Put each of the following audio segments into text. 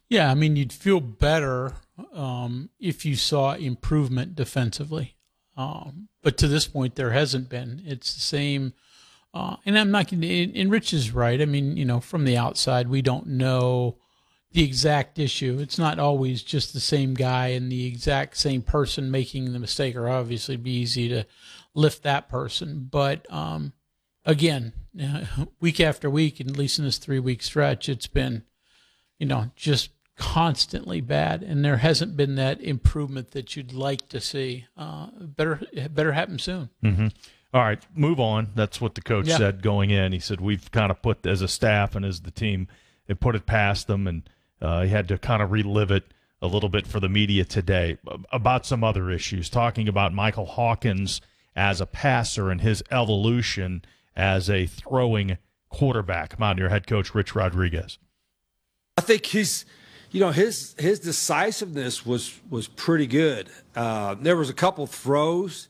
Yeah, I mean, you'd feel better if you saw improvement defensively. But to this point, there hasn't been. It's the same. And I'm not going to, and Rich is right. I mean, from the outside, we don't know the exact issue. It's not always just the same guy and the exact same person making the mistake, or obviously it'd be easy to lift that person. But again, week after week, at least in this 3-week stretch, it's been, just constantly bad, and there hasn't been that improvement that you'd like to see. Better happen soon. Mm-hmm. All right, move on. That's what the coach said going in. He said we've kind of put, as a staff and as the team, they put it past them, and he had to kind of relive it a little bit for the media today about some other issues, talking about Michael Hawkins as a passer and his evolution as a throwing quarterback. Mountaineer head coach Rich Rodriguez. I think his decisiveness was pretty good. There was a couple throws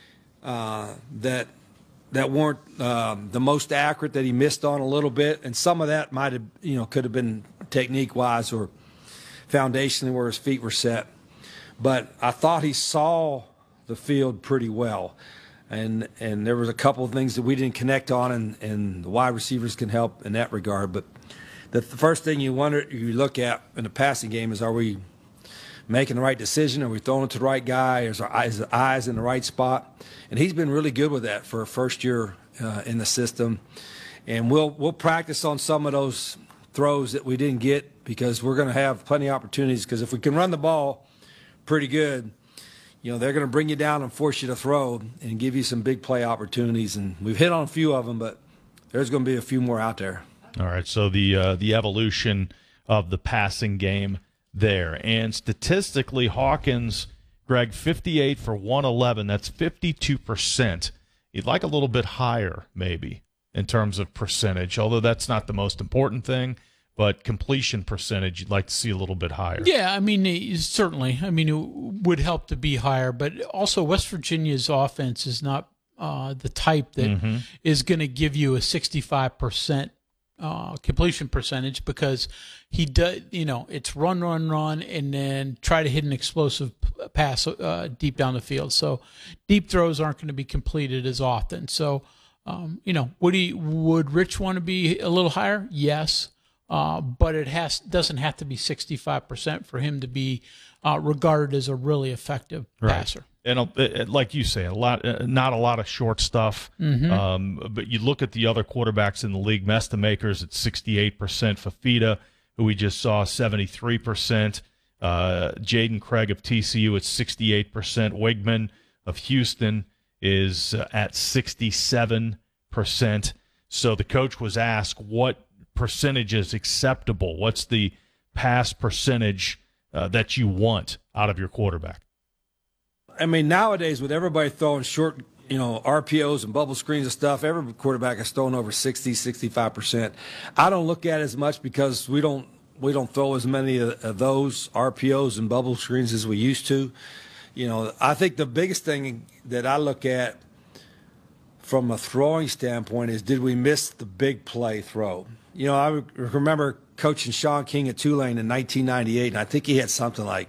that weren't the most accurate, that he missed on a little bit, and some of that might have could have been technique wise or foundationally where his feet were set. But I thought he saw the field pretty well, and there was a couple of things that we didn't connect on, and the wide receivers can help in that regard. But the first thing you look at in the passing game is, are we making the right decision? Are we throwing it to the right guy? Is our eyes in the right spot? And he's been really good with that for a first year in the system. And we'll practice on some of those throws that we didn't get, because we're going to have plenty of opportunities. Because if we can run the ball pretty good, they're going to bring you down and force you to throw and give you some big play opportunities. And we've hit on a few of them, but there's going to be a few more out there. All right, so the evolution of the passing game there. And statistically, Hawkins, Greg, 58 for 111. That's 52%. You'd like a little bit higher, maybe, in terms of percentage, although that's not the most important thing. But completion percentage, you'd like to see a little bit higher. Yeah, I mean, certainly. I mean, it would help to be higher. But also, West Virginia's offense is not the type that is going to give you a 65% completion percentage, because he does, it's run, and then try to hit an explosive pass deep down the field. So deep throws aren't going to be completed as often. So, would Rich want to be a little higher? Yes. But it doesn't have to be 65% for him to be regarded as a really effective passer. And like you say, not a lot of short stuff. But you look at the other quarterbacks in the league. Mestamakers at 68%. Fafita, who we just saw, 73%. Jaden Craig of TCU at 68%. Wigman of Houston is at 67%. So the coach was asked, what percentage is acceptable? What's the pass percentage that you want out of your quarterback? I mean, nowadays with everybody throwing short, RPOs and bubble screens and stuff, every quarterback is throwing over 65%. I don't look at it as much, because we don't throw as many of those RPOs and bubble screens as we used to. I think the biggest thing that I look at from a throwing standpoint is, did we miss the big play throw? I remember coaching Sean King at Tulane in 1998, and I think he had something like,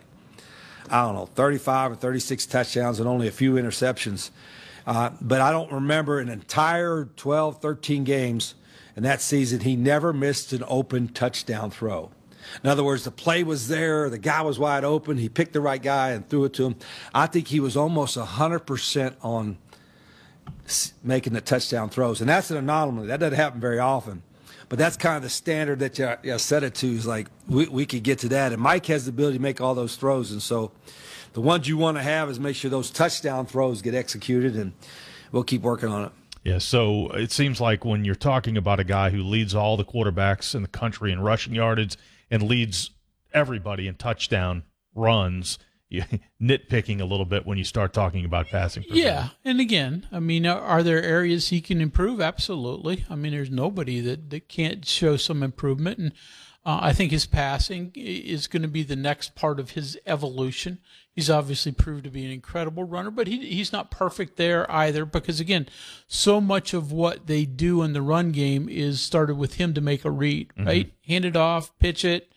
35 or 36 touchdowns and only a few interceptions. But I don't remember an entire 12, 13 games in that season he never missed an open touchdown throw. In other words, the play was there, the guy was wide open, he picked the right guy and threw it to him. I think he was almost 100% on making the touchdown throws, and that's an anomaly. That doesn't happen very often. But that's kind of the standard that you set it to, is like we could get to that. And Mike has the ability to make all those throws. And so the ones you want to have is make sure those touchdown throws get executed, and we'll keep working on it. Yeah, so it seems like when you're talking about a guy who leads all the quarterbacks in the country in rushing yardage and leads everybody in touchdown runs, you're nitpicking a little bit when you start talking about passing percentage. Yeah, and again, I mean, are there areas he can improve? Absolutely. I mean, there's nobody that can't show some improvement, and I think his passing is going to be the next part of his evolution. He's obviously proved to be an incredible runner, but he's not perfect there either, because, again, so much of what they do in the run game is started with him to make a read, right? Hand it off, pitch it,